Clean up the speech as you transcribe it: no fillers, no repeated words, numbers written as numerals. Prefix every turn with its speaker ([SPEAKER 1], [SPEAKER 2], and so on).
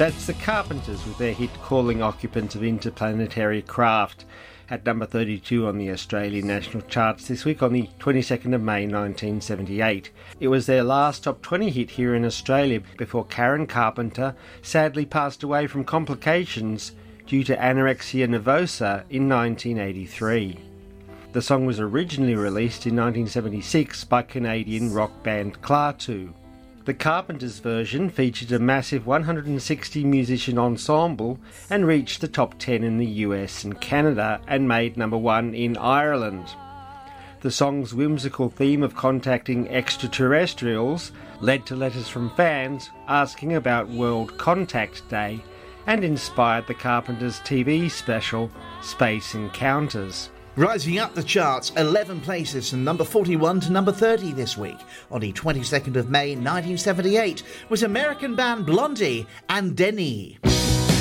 [SPEAKER 1] That's the Carpenters with their hit Calling Occupants of Interplanetary Craft, at number 32 on the Australian national charts this week on the 22nd of May 1978. It was their last top 20 hit here in Australia before Karen Carpenter sadly passed away from complications due to anorexia nervosa in 1983. The song was originally released in 1976 by Canadian rock band Klaatu. The Carpenters version featured a massive 160 musician ensemble and reached the top 10 in the US and Canada and made number 1 in Ireland. The song's whimsical theme of contacting extraterrestrials led to letters from fans asking about World Contact Day and inspired the Carpenters' TV special Space Encounters.
[SPEAKER 2] Rising up the charts 11 places from number 41 to number 30 this week on the 22nd of May 1978 was American band Blondie and Denny.